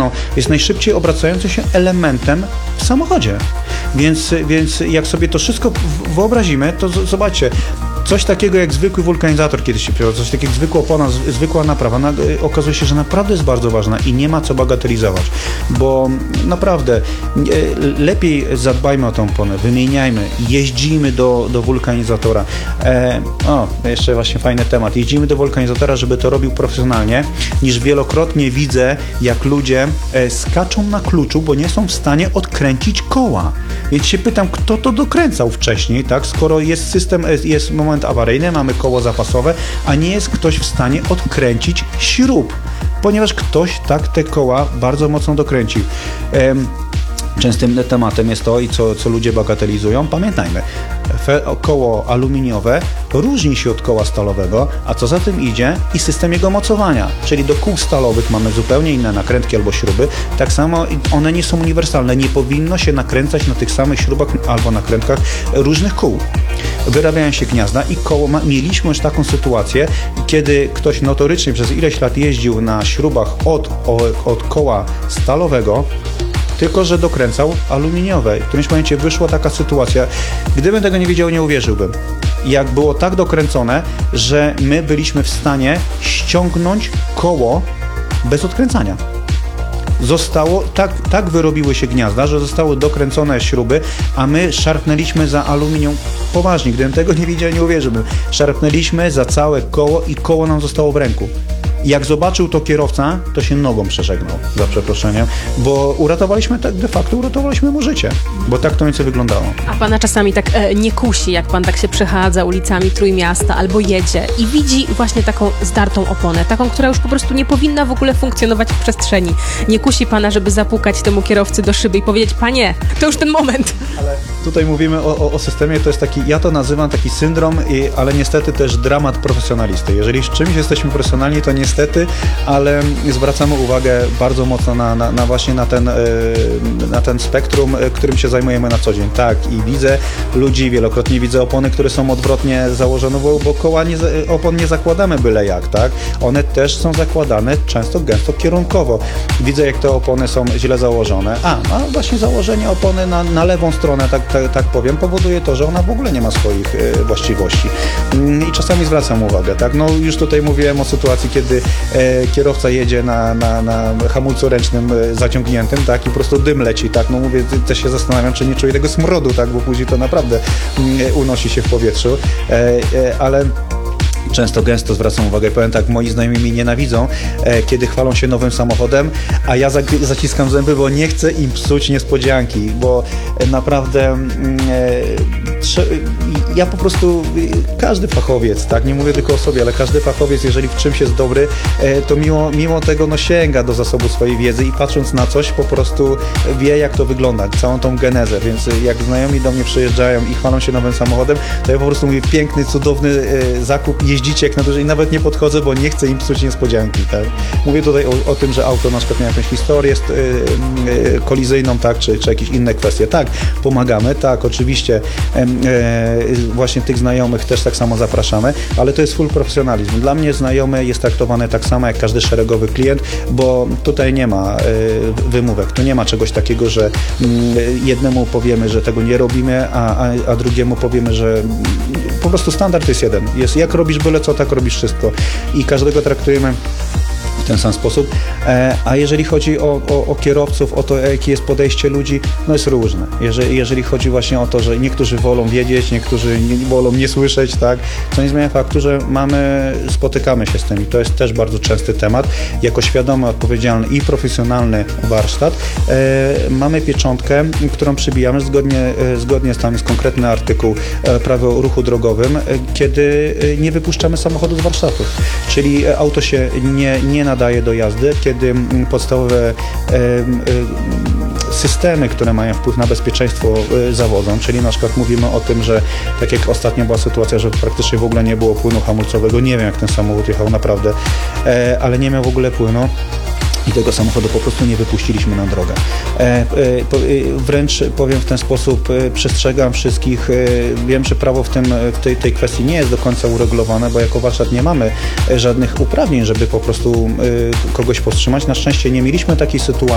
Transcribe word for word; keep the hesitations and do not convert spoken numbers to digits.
no, jest najszybciej obracającym się elementem w samochodzie. Więc, więc jak sobie to wszystko wyobrazimy, to z- zobaczcie, coś takiego jak zwykły wulkanizator kiedyś się przyjął, coś takiego jak zwykła opona, z- zwykła naprawa, na, okazuje się, że naprawdę jest bardzo ważna i nie ma co bagatelizować, bo naprawdę e, lepiej zadbajmy o tą oponę, wymieniajmy, jeździmy do, do wulkanizatora. E, o, jeszcze właśnie fajny temat. Jeździmy do wulkanizatora, żeby to robił profesjonalnie, niż wielokrotnie widzę, jak ludzie e, skaczą na kluczu, bo nie są w stanie odkręcić koła. Więc się pytam, kto to dokręcał wcześniej, tak? Skoro jest system, jest moment awaryjny, mamy koło zapasowe, a nie jest ktoś w stanie odkręcić śrub, ponieważ ktoś tak te koła bardzo mocno dokręcił. Ehm, Częstym tematem jest to, i co, co ludzie bagatelizują. Pamiętajmy, fe- koło aluminiowe różni się od koła stalowego, a co za tym idzie i system jego mocowania, czyli do kół stalowych mamy zupełnie inne nakrętki albo śruby, tak samo one nie są uniwersalne, nie powinno się nakręcać na tych samych śrubach albo nakrętkach różnych kół. Wyrabiają się gniazda i koło, ma, mieliśmy już taką sytuację, kiedy ktoś notorycznie przez ileś lat jeździł na śrubach od, od, od koła stalowego, tylko że dokręcał aluminiowe. W którymś momencie wyszła taka sytuacja, gdybym tego nie wiedział, nie uwierzyłbym. Jak było tak dokręcone, że my byliśmy w stanie ściągnąć koło bez odkręcania. Zostało, tak, tak wyrobiły się gniazda, że zostały dokręcone śruby, a my szarpnęliśmy za aluminium. Poważnie, gdybym tego nie widział, nie uwierzyłbym. Szarpnęliśmy za całe koło i koło nam zostało w ręku. Jak zobaczył to kierowca, to się nogą przeżegnał, za przeproszeniem, bo uratowaliśmy, tak de facto uratowaliśmy mu życie, bo tak to nieco wyglądało. A pana czasami tak e, nie kusi, jak pan tak się przechadza ulicami Trójmiasta albo jedzie i widzi właśnie taką zdartą oponę, taką, która już po prostu nie powinna w ogóle funkcjonować w przestrzeni. Nie kusi pana, żeby zapukać temu kierowcy do szyby i powiedzieć: panie, to już ten moment. Ale tutaj mówimy o, o, o systemie, to jest taki, ja to nazywam taki syndrom, i, ale niestety też dramat profesjonalisty. Jeżeli w czymś jesteśmy profesjonalni, to niestety Niestety, ale zwracamy uwagę bardzo mocno na, na, na właśnie na ten, na ten spektrum, którym się zajmujemy na co dzień. Tak, i widzę ludzi, wielokrotnie widzę opony, które są odwrotnie założone, bo, bo koła nie, opon nie zakładamy byle jak, tak? One też są zakładane często gęsto kierunkowo. Widzę, jak te opony są źle założone. A, a właśnie założenie opony na, na lewą stronę, tak, tak, tak powiem, powoduje to, że ona w ogóle nie ma swoich właściwości. I czasami zwracam uwagę, tak? No już tutaj mówiłem o sytuacji, kiedy E, kierowca jedzie na, na, na hamulcu ręcznym e, zaciągniętym, tak, i po prostu dym leci, tak, no mówię, też się zastanawiam, czy nie czuję tego smrodu, tak, bo później to naprawdę mm, unosi się w powietrzu, e, e, ale często, gęsto zwracam uwagę, powiem tak, moi znajomi mnie nienawidzą, e, kiedy chwalą się nowym samochodem, a ja zag- zaciskam zęby, bo nie chcę im psuć niespodzianki, bo e, naprawdę mm, e, trze- ja po prostu, e, każdy fachowiec, tak, nie mówię tylko o sobie, ale każdy fachowiec, jeżeli w czymś jest dobry, e, to mimo, mimo tego no, sięga do zasobu swojej wiedzy i patrząc na coś, po prostu wie, jak to wygląda, całą tą genezę, więc jak znajomi do mnie przyjeżdżają i chwalą się nowym samochodem, to ja po prostu mówię: piękny, cudowny e, zakup, jeździcie jak na dłużej, nawet nie podchodzę, bo nie chcę im psuć niespodzianki, tak. Mówię tutaj o, o tym, że auto na przykład miało jakąś historię yy, yy, kolizyjną, tak, czy, czy jakieś inne kwestie. Tak, pomagamy, tak, oczywiście yy, właśnie tych znajomych też tak samo zapraszamy, ale to jest full profesjonalizm. Dla mnie znajomy jest traktowany tak samo jak każdy szeregowy klient, bo tutaj nie ma yy, wymówek, tu nie ma czegoś takiego, że yy, jednemu powiemy, że tego nie robimy, a, a, a drugiemu powiemy, że yy, po prostu standard jest jeden. Jest, jak robisz byle co, tak robisz wszystko. I każdego traktujemy w ten sam sposób. E, a jeżeli chodzi o, o, o kierowców, o to, jakie jest podejście ludzi, no jest różne. Jeżeli, jeżeli chodzi właśnie o to, że niektórzy wolą wiedzieć, niektórzy nie, wolą nie słyszeć, tak, to nie zmienia faktu, że mamy, spotykamy się z tym i to jest też bardzo częsty temat. Jako świadomy, odpowiedzialny i profesjonalny warsztat e, mamy pieczątkę, którą przybijamy zgodnie, e, zgodnie z tam jest konkretny artykuł e, Prawo o ruchu drogowym, e, kiedy e, nie wypuszczamy samochodu z warsztatów. Czyli auto się nie, nie nadaje do jazdy, kiedy podstawowe e, e, systemy, które mają wpływ na bezpieczeństwo, e, zawodzą, czyli na przykład mówimy o tym, że tak jak ostatnio była sytuacja, że praktycznie w ogóle nie było płynu hamulcowego, nie wiem jak ten samochód jechał naprawdę, e, ale nie miał w ogóle płynu. I tego samochodu po prostu nie wypuściliśmy na drogę. E, e, po, e, wręcz powiem w ten sposób, e, przestrzegam wszystkich, e, wiem, że prawo w, tym, w tej, tej kwestii nie jest do końca uregulowane, bo jako warsztat nie mamy żadnych uprawnień, żeby po prostu e, kogoś powstrzymać. Na szczęście nie mieliśmy takiej sytuacji.